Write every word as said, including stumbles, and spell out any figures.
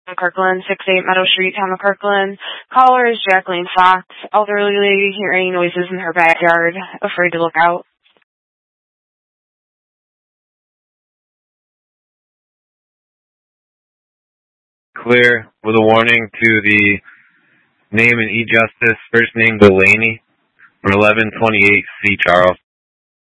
Kirkland, six eight Meadow Street, town of Kirkland. Caller is Jacqueline Fox, elderly lady hearing noises in her backyard, afraid to look out. Clear with a warning to the name and e-justice, first name Delaney, for eleven twenty-eight C. Charles.